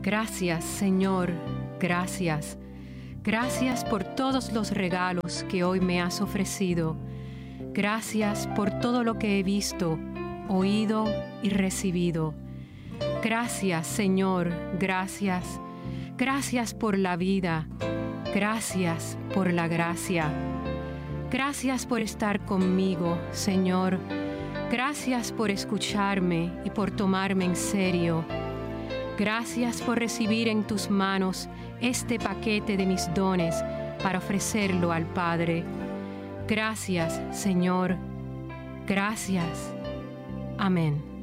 Gracias, Señor, gracias. Gracias por todos los regalos que hoy me has ofrecido. Gracias por todo lo que he visto, oído y recibido. Gracias, Señor, gracias. Gracias por la vida. Gracias por la gracia. Gracias por estar conmigo, Señor. Gracias por escucharme y por tomarme en serio. Gracias por recibir en tus manos este paquete de mis dones para ofrecerlo al Padre. Gracias, Señor. Gracias. Amén.